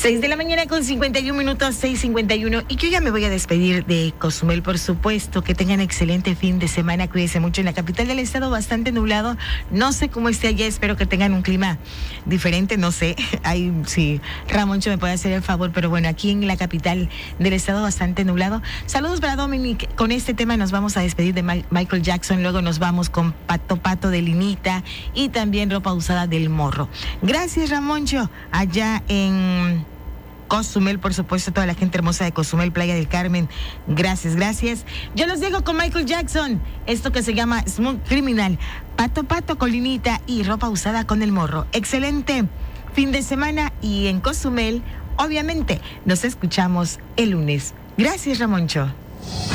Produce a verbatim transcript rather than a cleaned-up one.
Seis de la mañana con cincuenta y un minutos, seis cincuenta y uno. Y yo ya me voy a despedir de Cozumel, por supuesto. Que tengan excelente fin de semana. Cuídense mucho. En la capital del estado bastante nublado. No sé cómo esté allá. Espero que tengan un clima diferente. No sé. Ahí sí, Ramoncho me puede hacer el favor. Pero bueno, aquí en la capital del estado bastante nublado. Saludos para Dominic. Con este tema nos vamos a despedir de Ma- Michael Jackson. Luego nos vamos con Pato Pato de Linita y también Ropa Usada del Morro. Gracias, Ramoncho. Allá en Cozumel, por supuesto, toda la gente hermosa de Cozumel, Playa del Carmen. Gracias, gracias. Yo los dejo con Michael Jackson. Esto que se llama Smooth Criminal. Pato Pato, Colinita y Ropa Usada con el Morro. Excelente fin de semana y en Cozumel, obviamente, nos escuchamos el lunes. Gracias, Ramoncho.